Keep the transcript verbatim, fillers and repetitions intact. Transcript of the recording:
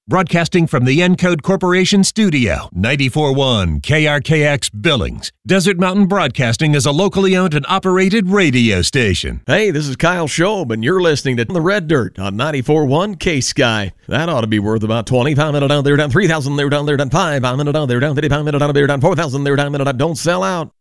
Broadcasting from the Encode Corporation studio, ninety-four point one K R K X Billings. Desert Mountain Broadcasting is a locally owned and operated radio station. Hey, this is Kyle Shobe, and you're listening to The Red Dirt on ninety-four point one K-Sky. That ought to be worth about twenty-five minutes down there, down three thousand there, down there, down five minutes down there, down thirty-five minutes down there, down four thousand there, down minute. Don't sell out.